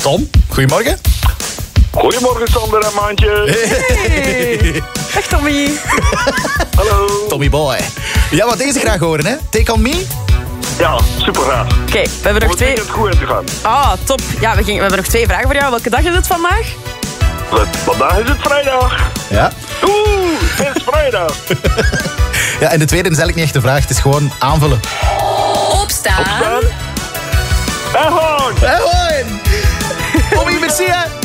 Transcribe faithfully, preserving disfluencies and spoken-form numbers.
Tom, goedemorgen. Goedemorgen Sander en Maantje. Hey. Dag Tommy. Hallo. Tommy boy. Ja, wat deze graag horen, hè? Take on me? Ja, super graag. Oké, okay, we hebben nog Om twee... het goed in te gaan. Ah, top. Ja, we, gingen, we hebben nog twee vragen voor jou. Welke dag is het vandaag? Vandaag is het vrijdag. Ja. Oeh, het is vrijdag. Ja, en de tweede is eigenlijk niet echt de vraag. Het is gewoon aanvullen. Opstaan. Opstaan. En gewoon. En gewoon! Tommy, merci hè!